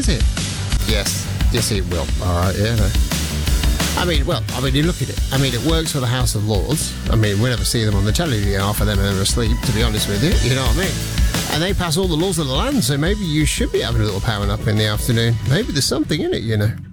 is it? Yes, it will. All right, yeah. No. You look at it. It works for the House of Lords. We never see them on the telly. Half of them are asleep, to be honest with you. You know what I mean? And they pass all the laws of the land, so maybe you should be having a little powering up in the afternoon. Maybe there's something in it, you know.